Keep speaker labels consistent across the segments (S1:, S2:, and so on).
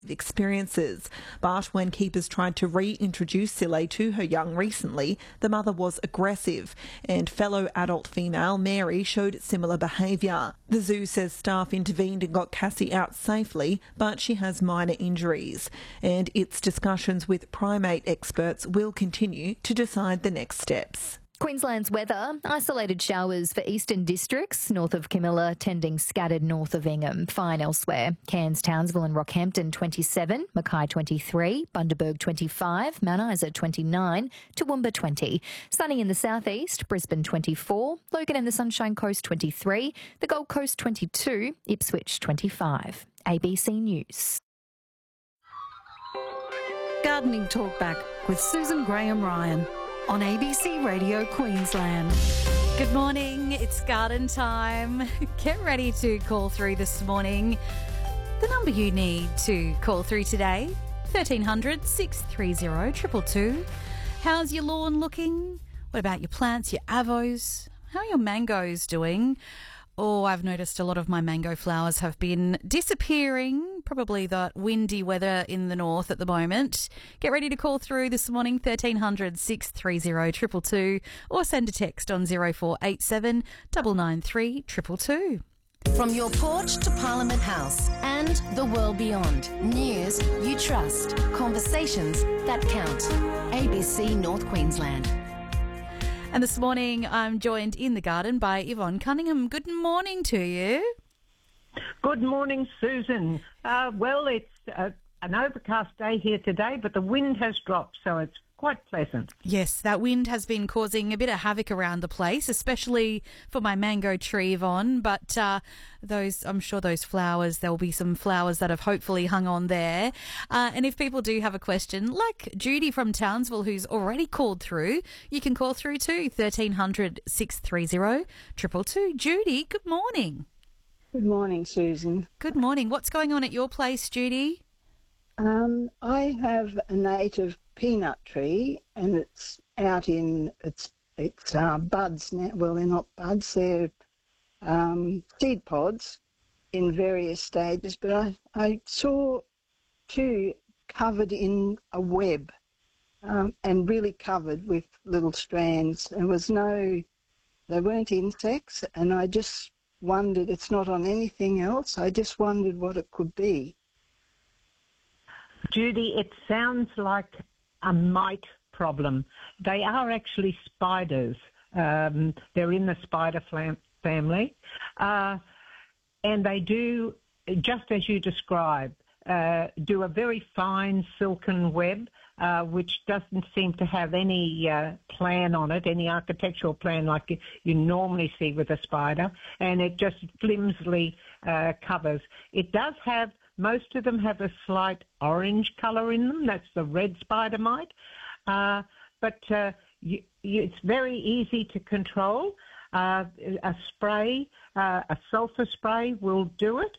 S1: negative experiences. But when keepers tried to reintroduce Sile to her young recently, the mother was aggressive, and fellow adult female Mary showed similar behaviour. The zoo says staff intervened and got Cassie out safely, but she has minor injuries, and its discussions with primate experts will continue to decide the next steps.
S2: Queensland's weather, isolated showers for eastern districts, north of Camilla, tending scattered north of Ingham. Fine elsewhere. Cairns, Townsville and Rockhampton 27, Mackay 23, Bundaberg 25, Mount Isa 29, Toowoomba 20. Sunny in the southeast, Brisbane 24, Logan and the Sunshine Coast 23, the Gold Coast 22, Ipswich 25. ABC News.
S3: Gardening Talkback with Susan Graham-Ryan on ABC Radio Queensland.
S4: Good morning, it's garden time. Get ready to call through this morning. The number you need to call through today, 1300 630 222. How's your lawn looking? What about your plants, your avos? How are your mangoes doing? Oh, I've noticed a lot of my mango flowers have been disappearing. Probably the windy weather in the north at the moment. Get ready to call through this morning, 1300 630 222, or send a text on 0487 993 222.
S5: From your porch to Parliament House and the world beyond. News you trust. Conversations that count. ABC North Queensland.
S4: And this morning I'm joined in the garden by Yvonne Cunningham. Good morning to you.
S6: Good morning, Susan. Well, it's an overcast day here today, but the wind has dropped, so it's quite pleasant.
S4: Yes, that wind has been causing a bit of havoc around the place, especially for my mango tree, Yvonne. But I'm sure those flowers, there'll be some flowers that have hopefully hung on there. And if people do have a question, like Judy from Townsville, who's already called through, you can call through to 1300 630 222. Judy, good morning.
S7: Good morning, Susan.
S4: Good morning. What's going on at your place, Judy?
S7: I have a native peanut tree, and it's out in its buds now. Well, they're not buds; they're seed pods in various stages. But I saw two covered in a web, and really covered with little strands. They weren't insects, and I just wondered. It's not on anything else. I just wondered what it could be.
S6: Judy, it sounds like a mite problem. They are actually spiders. They're in the spider family. And they do, just as you described, do a very fine silken web, which doesn't seem to have any plan on it, any architectural plan like you normally see with a spider, and it just flimsily covers. It does have, most of them have a slight orange colour in them. That's the red spider mite. But it's very easy to control. A spray, a sulphur spray will do it,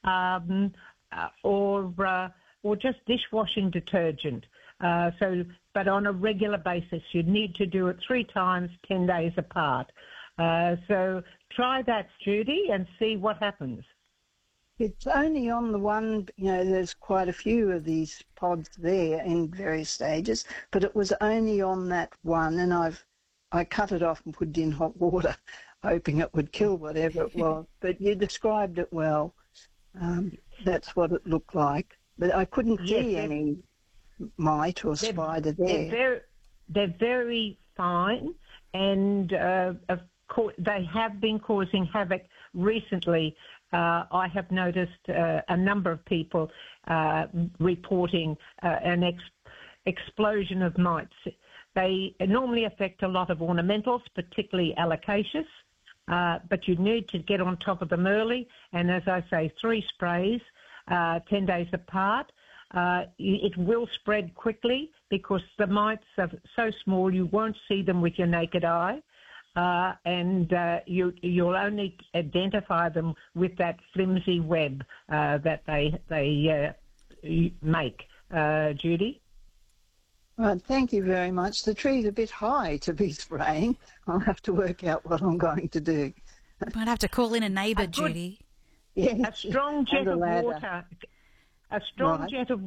S6: or just dishwashing detergent. But on a regular basis, you need to do it 3 times, 10 days apart. So try that, Judy, and see what happens.
S7: It's only on the one, there's quite a few of these pods there in various stages, but it was only on that one, and I cut it off and put it in hot water, hoping it would kill whatever it was. But you described it well. That's what it looked like. But I couldn't see any mite or spider there.
S6: They're very fine, and of course they have been causing havoc recently. I have noticed a number of people reporting an explosion of mites. They normally affect a lot of ornamentals, particularly alocasias, but you need to get on top of them early. And as I say, 3 sprays, 10 days apart. It will spread quickly because the mites are so small you won't see them with your naked eye. And you'll only identify them with that flimsy web that they make. Judy?
S7: Right, thank you very much. The tree's a bit high to be spraying. I'll have to work out what I'm going to do.
S4: Might have to call in a neighbour, Judy.
S7: Yeah,
S6: a strong jet of water. A strong jet of